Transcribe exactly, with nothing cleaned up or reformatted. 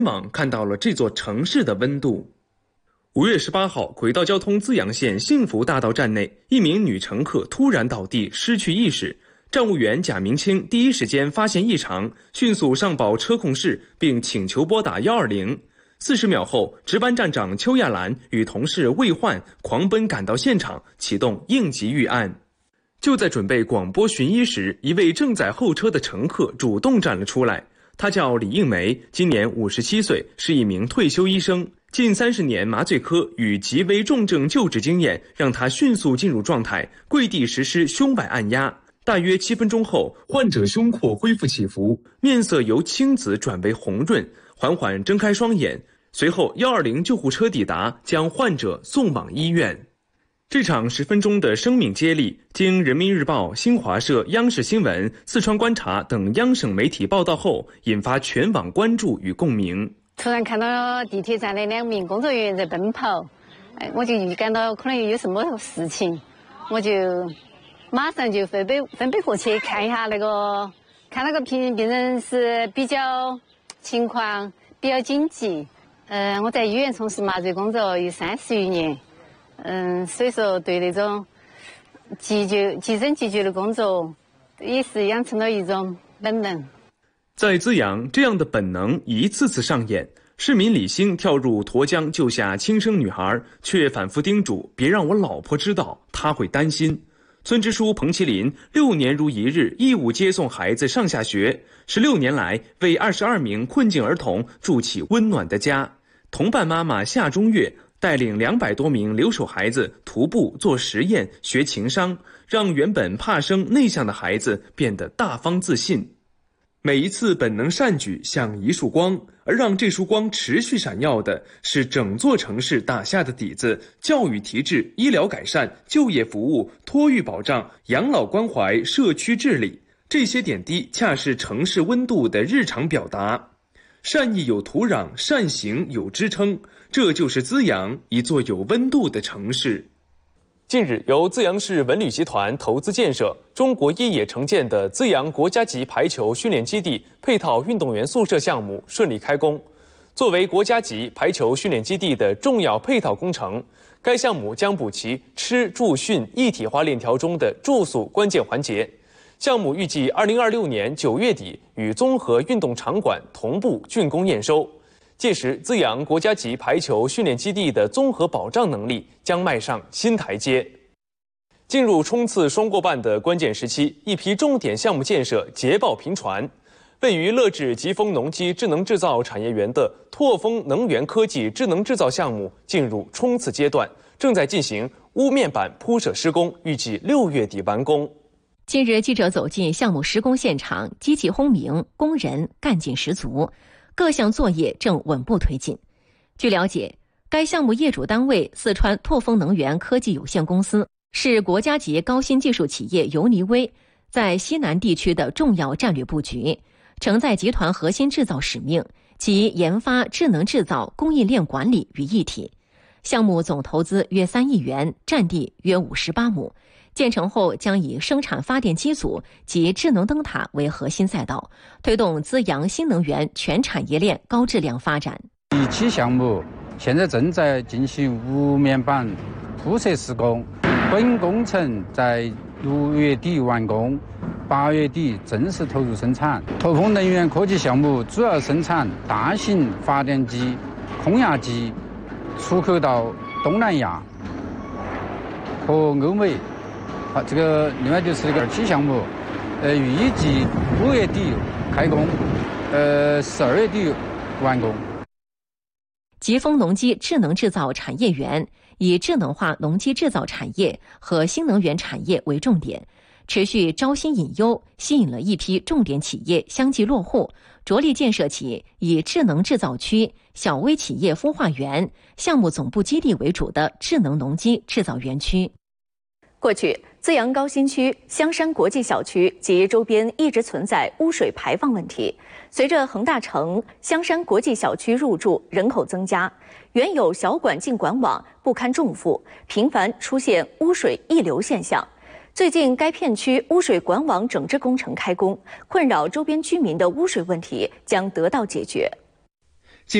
网看到了这座城市的温度。五月十八号，轨道交通资阳县幸福大道站内，一名女乘客突然倒地，失去意识。站务员贾明清第一时间发现异常，迅速上报车控室，并请求拨打一二零。四十秒后，值班站长邱亚兰与同事魏焕狂奔赶到现场，启动应急预案。就在准备广播寻医时，一位正在候车的乘客主动站了出来。他叫李应梅，今年五十七岁，是一名退休医生。近三十年麻醉科与极危重症救治经验，让他迅速进入状态，跪地实施胸崴按压。大约七分钟后，患者胸廓恢复起伏，面色由青紫转为红润，缓缓睁开双眼。随后，一二零救护车抵达，将患者送往医院。这场十分钟的生命接力，经人民日报、新华社、央视新闻、四川观察等央省媒体报道后，引发全网关注与共鸣。 突然看到地铁站的两名工作人员在奔跑，哎，我就预感到可能有什么事情，我就马上就分别分别过去看一下那个，看那个病病人是比较情况比较紧急。嗯、呃，我在医院从事麻醉工作有三十余年，嗯，所以说对那种急救、急诊急救的工作也是养成了一种本能。 在资阳，这样的本能一次次上演。市民李兴跳入沱江救下轻生女孩，却反复叮嘱别让我老婆知道，她会担心。村支书彭麒麟六年如一日义务接送孩子上下学，十六年来为二十二名困境儿童筑起温暖的家。同伴妈妈夏中月带领两百多名留守孩子徒步做实验、学情商，让原本怕生内向的孩子变得大方自信。每一次本能善举像一束光，而让这束光持续闪耀的是整座城市打下的底子：教育提质、医疗改善、就业服务、托育保障、养老关怀、社区治理。这些点滴恰是城市温度的日常表达。善意有土壤，善行有支撑，这就是资阳，一座有温度的城市。近日，由资阳市文旅集团投资建设、中国一野承建的资阳国家级排球训练基地配套运动员宿舍项目顺利开工。作为国家级排球训练基地的重要配套工程，该项目将补齐吃住训一体化链条中的住宿关键环节。项目预计二零二六年九月底与综合运动场馆同步竣工验收。届时，资阳国家级排球训练基地的综合保障能力将迈上新台阶。进入冲刺双过半的关键时期，一批重点项目建设捷报频传。位于乐至吉丰农机智能制造产业园的拓丰能源科技智能制造项目进入冲刺阶段，正在进行屋面板铺设施工，预计六月底完工。 近日，记者走进项目施工现场，机器轰鸣，工人干劲十足。各项作业正稳步推进。据了解，该项目业主单位四川拓丰能源科技有限公司是国家级高新技术企业游尼微在西南地区的重要战略布局，承载集团核心制造使命及研发智能制造供应链管理于一体。项目总投资约三亿元，占地约五十八亩。建成后将以生产发电机组及智能灯塔为核心赛道，推动资阳新能源全产业链高质量发展。 第一期项目现在正在进行屋面板铺设施工，本工程在六月底完工，八月底正式投入生产。拓丰能源科技项目主要生产大型发电机、空压机，出口到东南亚和欧美。好，这个另外就是这个二期项目，呃，预计五月底开工，呃，十二月底完工。 吉丰农机智能制造产业园以智能化农机制造产业和新能源产业为重点，持续招新引优，吸引了一批重点企业相继落户，着力建设起以智能制造区、小微企业孵化园、项目总部基地为主的智能农机制造园区。 过去，资阳高新区、香山国际小区及周边一直存在污水排放问题。随着恒大城、香山国际小区入驻，人口增加，原有小管进管网不堪重负，频繁出现污水溢流现象。最近，该片区污水管网整治工程开工，困扰周边居民的污水问题将得到解决。